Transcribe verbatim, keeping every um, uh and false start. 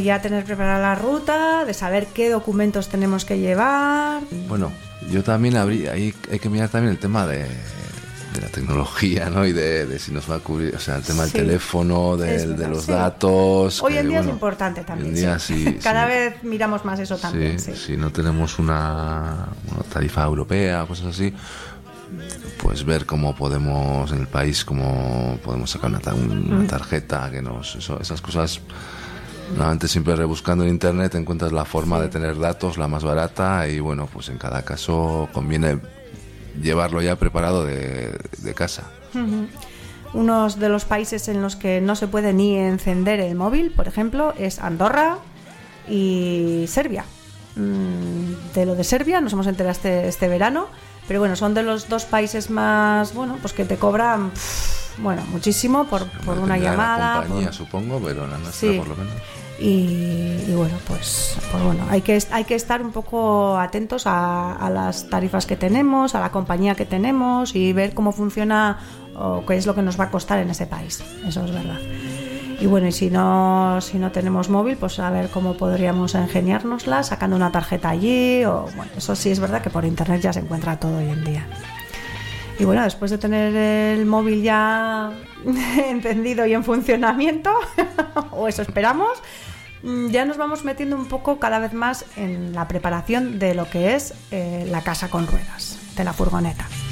Ya tener preparada la ruta, de saber qué documentos tenemos que llevar. Bueno, yo también habría, ahí hay que mirar también el tema de, de la tecnología, ¿no? Y de, de si nos va a cubrir, o sea, el tema Sí. del teléfono, del, de los sí. datos. Hoy que, en día bueno, es importante también. Hoy en día sí. sí. Cada sí. vez miramos más eso también. Sí, sí. Si no tenemos una, una tarifa europea, cosas así, pues ver cómo podemos en el país, cómo podemos sacar una, una tarjeta, que nos, eso, esas cosas. Antes siempre rebuscando en internet encuentras la forma sí. de tener datos, la más barata, y bueno, pues en cada caso conviene llevarlo ya preparado de, de casa. Uh-huh. Uno de los países en los que no se puede ni encender el móvil, por ejemplo, es Andorra y Serbia. De lo de Serbia nos hemos enterado este, este verano, pero bueno, son de los dos países más, bueno, pues que te cobran, pff, bueno, muchísimo por, por una llamada. La compañía, por... supongo, pero la nuestra sí. por lo menos. Y, y bueno, pues, pues bueno, hay que, hay que estar un poco atentos a, a las tarifas que tenemos, a la compañía que tenemos y ver cómo funciona o qué es lo que nos va a costar en ese país. Eso es verdad. Y bueno, y si no, si no tenemos móvil, pues a ver cómo podríamos ingeniárnosla sacando una tarjeta allí. O bueno, eso sí es verdad que por internet ya se encuentra todo hoy en día. Y bueno, después de tener el móvil ya encendido y en funcionamiento, o eso esperamos, ya nos vamos metiendo un poco cada vez más en la preparación de lo que es eh, la casa con ruedas, de la furgoneta.